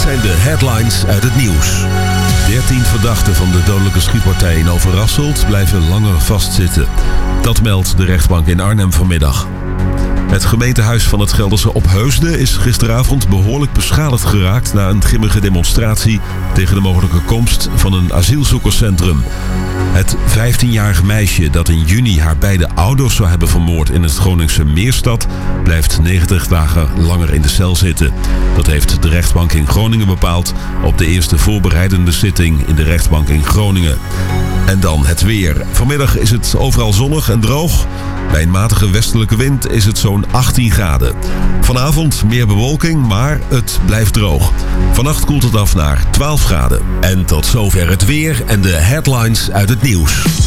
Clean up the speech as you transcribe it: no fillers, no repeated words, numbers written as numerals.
zijn de headlines uit het nieuws. 13 verdachten van de dodelijke schietpartij in Overasselt blijven langer vastzitten. Dat meldt de rechtbank in Arnhem vanmiddag. Het gemeentehuis van het Gelderse Opheusden is gisteravond behoorlijk beschadigd geraakt na een grimmige demonstratie tegen de mogelijke komst van een asielzoekerscentrum. Het 15-jarige meisje dat in juni haar beide ouders zou hebben vermoord in het Groningse Meerstad blijft 90 dagen langer in de cel zitten. Dat heeft de rechtbank in Groningen bepaald op de eerste voorbereidende zitting in de rechtbank in Groningen. En dan het weer. Vanmiddag is het overal zonnig en droog. Bij een matige westelijke wind is het zo'n 18 graden. Vanavond meer bewolking, maar het blijft droog. Vannacht koelt het af naar 12 graden. En tot zover het weer en de headlines uit het nieuws.